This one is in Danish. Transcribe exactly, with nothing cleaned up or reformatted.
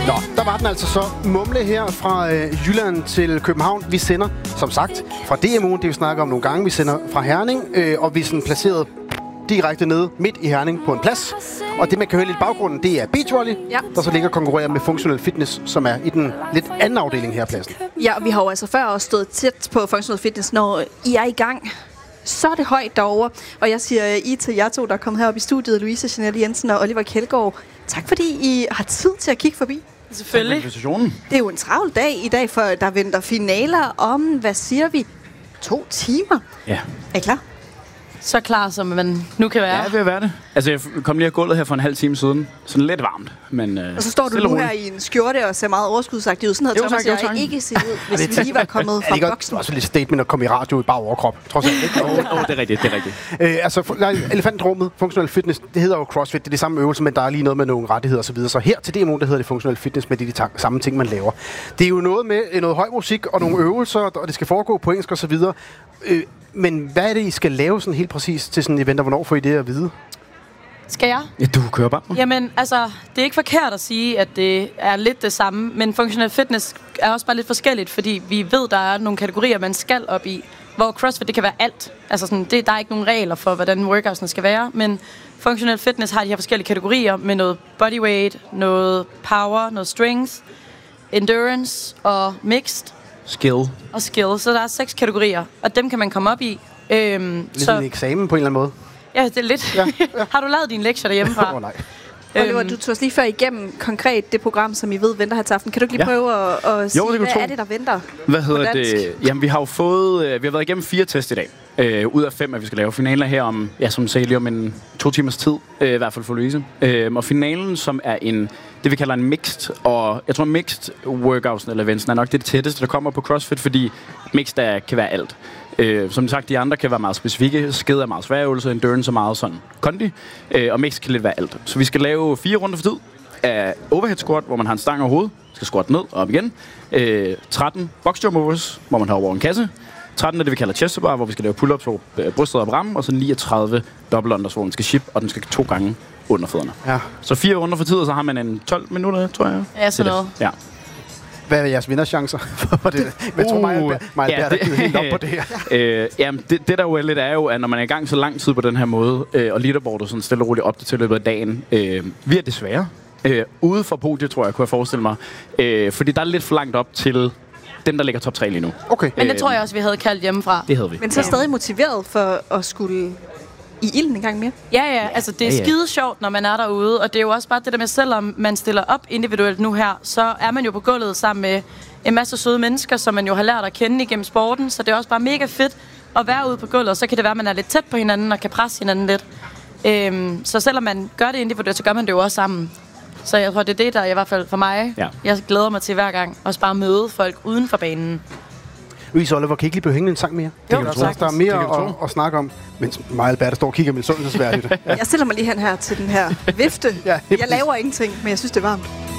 Nå, der var den altså så. Mumle her fra øh, Jylland til København. Vi sender, som sagt, fra D M U'en, det vi snakker om nogle gange. Vi sender fra Herning, øh, og vi er sådan placeret direkte nede midt i Herning på en plads. Og det, man kan høre lidt i baggrunden, det er beachvolley, ja. Der så ligger og konkurrerer med Functional Fitness, som er i den lidt anden afdeling her pladsen. Ja, og vi har jo altså før også stået tæt på Functional Fitness, når I er i gang. Så er det højt derovre. Og jeg siger I til jer to, der er kommet herop i studiet, Louise Jeanette Jensen og Oliver Kjeldgaard. Tak fordi I har tid til at kigge forbi. Selvfølgelig. Det er jo en travl dag i dag, for der venter finaler om, hvad siger vi, to timer. Ja. Er I klar? Så klar, som man nu kan være. Ja, det vil være det. Altså, jeg kom lige af gulvet her for en halv time siden. Sådan lidt varmt, men øh, og så står du nu her i en skjorte og ser meget overskudsagtig ud. Sådan havde Thomas og jeg ikke set ud, hvis vi lige var kommet fra boksen. Det er også lidt statement at komme i radio i bare overkrop. Trods alt, ikke? Åh, oh, oh, det er rigtigt, det er rigtigt. Øh, altså, elefantrummet, Functional Fitness, det hedder jo CrossFit. Det er det samme øvelse, men der er lige noget med nogle rettigheder og så videre. Så her til D M U'en, der hedder det Functional Fitness med de, de samme ting, man laver. Det er jo noget med noget høj musik og nogle øvelser, og det skal foregå på engelsk og så videre. Øh, Men hvad er det, I skal lave sådan helt præcis til sådan et event, og hvornår får I det at vide? Skal jeg? Ja, du kører bare. Jamen, altså, det er ikke forkert at sige, at det er lidt det samme, men Functional Fitness er også bare lidt forskelligt, fordi vi ved, der er nogle kategorier, man skal op i, hvor CrossFit, det kan være alt. Altså, sådan, det, der er ikke nogen regler for, hvordan workoutsene skal være, men Functional Fitness har de her forskellige kategorier med noget bodyweight, noget power, noget strength, endurance og mixed. Skill. Og skill. Så der er seks kategorier, og dem kan man komme op i. Øhm, lidt så en eksamen på en eller anden måde? Ja, det er lidt. Ja, ja. Har du lavet dine lektier derhjemmefra? Åh, oh, nej. Oliver, du tog os lige før igennem konkret det program, som I ved venter her til aften. Kan du ikke lige ja. prøve at, at sige, jo, hvad tro. er det, der venter? Hvad hedder det? Jamen, vi har jo fået... Øh, vi har været igennem fire test i dag. Øh, ud af fem, at vi skal lave finaler her om, ja, som sagde lige om en to timers tid. Øh, I hvert fald for Louise. Øh, og finalen, som er en... Det vi kalder en mixed, og jeg tror mixed workouts eller events er nok det, det tætteste, der kommer på CrossFit, fordi mixed er, kan være alt. Øh, som sagt, de andre kan være meget specifikke. Sked er meget svær øvelse, endurance er meget sådan kondi, øh, og mixed kan lidt være alt. Så vi skal lave fire runder for tid af overhead squat, hvor man har en stang over hovedet, skal squat ned og op igen. Øh, tretten box jump overs, hvor man har over en kasse. tretten er det, vi kalder chest to bar, hvor vi skal lave pull-ups på øh, brystet og rammen, og så niogtredive double unders, hvor man skal ship, og den skal to gange under fødderne. Ja. Så fire runder for tid, og så har man en tolv minutter, tror jeg. Ja, sådan noget. Ja. Hvad er jeres vinderchancer for det? Jeg tror, mig og Albert har givet helt op på det her. øh, jamen, det, det der jo er lidt, er jo, at når man er i gang så lang tid på den her måde, øh, og leaderboardet sådan stille og roligt op til løbet af dagen, øh, vi er desværre. Øh, ude for podiet, tror jeg, kunne jeg forestille mig. Øh, fordi der er lidt for langt op til den, der ligger top tre lige nu. Okay. Men det tror jeg også, vi havde kaldt hjemmefra. Det havde vi. Men så stadig motiveret for at skulle i ilden en gang mere. Ja, ja, altså det er ja, ja. skide sjovt, når man er derude, og det er jo også bare det der med, selvom man stiller op individuelt nu her, så er man jo på gulvet sammen med en masse søde mennesker, som man jo har lært at kende igennem sporten, så det er også bare mega fedt at være ude på gulvet, og så kan det være, at man er lidt tæt på hinanden og kan presse hinanden lidt. Øhm, så selvom man gør det individuelt, så gør man det jo også sammen. Så jeg tror, det er det, der i hvert fald for mig, ja. jeg glæder mig til hver gang, også bare møde folk uden for banen. Louise Oliver, kan I ikke lige blive hængende en sang mere? Jo, det kan der er mere at, at snakke om, mens mig og Albert står og kigger med sundhedsværdigt. Jeg stiller mig lige hen her til den her vifte. Ja, jeg laver ingenting, men jeg synes, det er varmt.